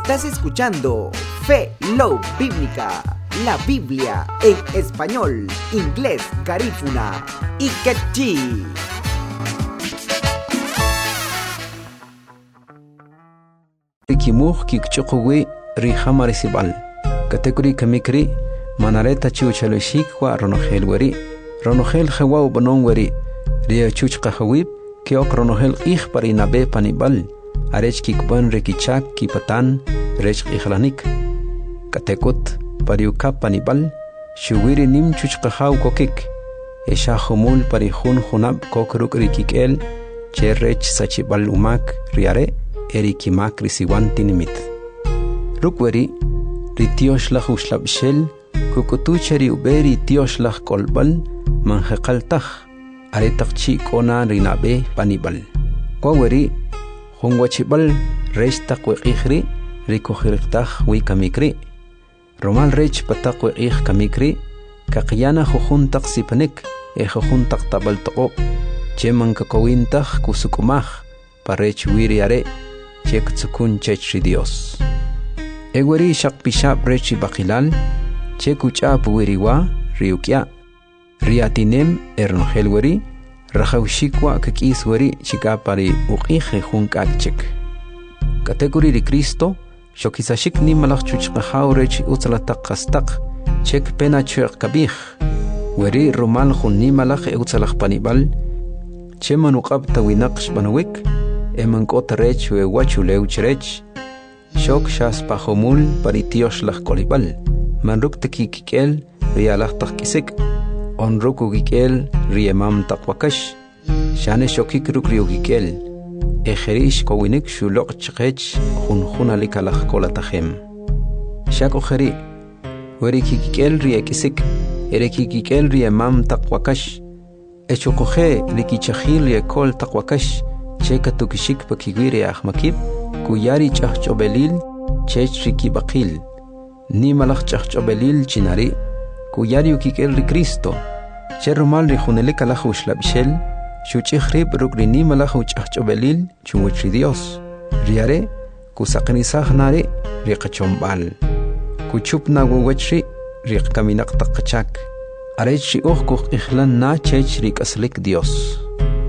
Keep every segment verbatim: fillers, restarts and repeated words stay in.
Estás escuchando Fe Love Bíblica, la Biblia en español, inglés, garífuna y quechí. Rikimuj kikchukuwi rihamari sibal. Kategori kamikri manareta chuchaloshik wa ronohel wari. Ronohel hawa banon wari. Ria chuch kahawib kiok ronohel ich parinabe panibal. Arech kikban rekichak kipatan rech ikhlanik. Katekot pariuka panibal. Shuwiri nim chuch kahaw kokik. Esha humul parihun hunab kokruk rikikel. Cherrech sachibal umak riare. Eriki makri siwanti nimit. Rukweri, ritiosh lach ushlabshel, kukutucheri uberi tiosh lach kolbal, manjekaltach, aretach chikona rinabe panibal. Kwaweri, hongwachibal, rechtak wekichri, rikohiriktach wikamikri. Romal rech patak wekich kamikri, kakyana jujuntak sipanik, e jujuntak tabaltoko, cheman kakawintach kusukumach, parech wiriare, Chek tsukun chechri Dios. Eweri shak pishap rechi bakilal, chek uchap wiriwa riukya. Riatinem ernohelweri, rajaushikwa kakis weri chikapari uqije junkak chek. Kategori de Cristo, shokisashik ni malach chuchkahaw rechi utzalatak kastak, chek pena chek kabich. Weri romal jun ni malach eutzalach panibal, cheman uqab tawinaqsh banawik, eman kota rech we wachu leuch rech. Shok shas pahomul paritiosh lach kolibal. Manruk taki kikel rialach tak kisik. Onruku kikel riemam tak wakash. Shane shokik ruk riu kikel. Ejerish kowinik shulok chkech hun hunalika lach kolatachem. Shako jeri. Weri kikel rie kisik. Ere kikel riemam tak wakash. Echokoje rikichahil rie kol tak wakash. Cheka tukishik pakigwiri ahmakib, kuyari chachobelil, chechriki bakil. Ni malach chachobelil chinari, kuyari ukikel ri Cristo. Cherumal ri juneleka lajush labishel, shuchichrib rukri ni malachu chachobelil, chumuchri Dios. Riare, kusaknisah nari, riqachombal. Kuchupna wawachri, riqkaminak takachak. Arechri uhkuh ihlan na chechrik aslik Dios.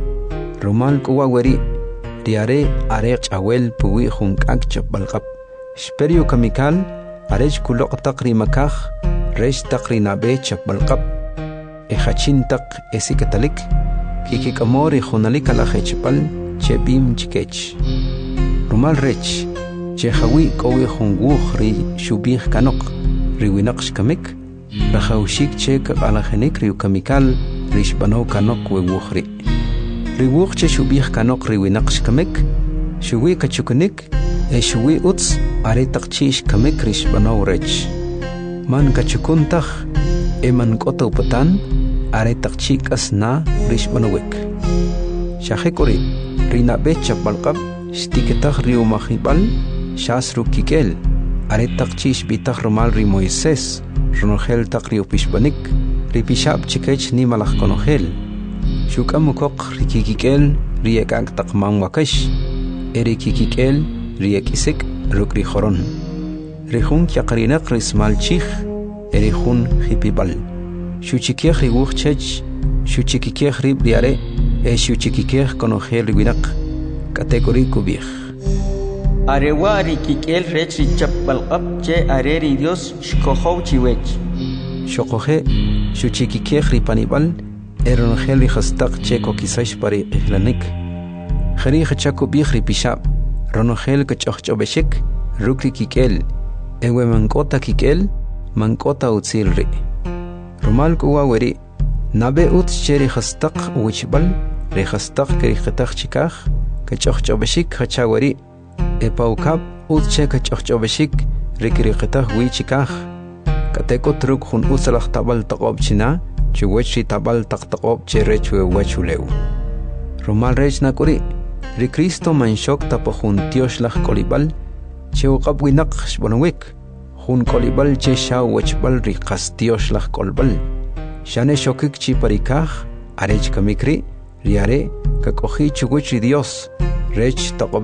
Romal kuwa weri, riare arech awel puwi junkak chapbalqap. Shperio kamikal, arech kulok takri makaj, rech takri nabe chapbalqap. Ejachin tak esikatalik, kikikamori junalika la hechpal, chebim chikech. Romal rech, chehawi kowi junguj ri shubih kanok, riwinak shkamik, rajaushik chek alajenik riu kamikal, rishbano kanok wewuhri. Riwuch che shubih kanok riwinaqsh kamek, shuwi kachukunik, e shuwi uts aretakchish kamek rishbanaw rech. Man kachukuntach, e man kota upatan, aretakchik asna rishbanawik. Shahekori, rinabe chapbalqab, shtiketach riumahibal, shasru kikel, aretakchish bitach romal ri Moises, ronogel tak riupishbanik, ripishab chikech ni malach konogel. Shukamukok rikikikel riekak takmang wakash. Erikikikel riekisik rukri horon. Rihun kyakarinak rismal chich. Erihun hipibal. Shuchikech riwuch chech. Shuchikikech ribriare. E shuchikikech konogel riwinak. Kategori kubich. Arewa rikikel rech richapbalqab che areri Dios shkohow chiwech. Shokohe shuchikikech ripanibal. Eronhel hastak cheko kisash pari ihlanik. Khari khachako bikhri pishab. Ronhel kachachobeshik rukri kikel. Ewe mankota kikel mankota utsilri. Romal kuwa weri nabe ut cheri hastak wichbal re hastak kri khatach chikach kachachobeshik khachawari epaukab ut cheka kachachobeshik rikri khatach wichikach kateko truk hun usalach tabal taqob china Chuwechi tabal taktakob cherechwe wachuleu. Romal rech nakuri, ri Cristo manshok tapahun tiosh lach kolibal, chewqab winak shbanawik, hun kolibal che shaw wachbal ri qas tiosh lach kolbal. Shane shokik chi parikaj, arech kamikri, riare, kakohi chuguchi Dios, rech takob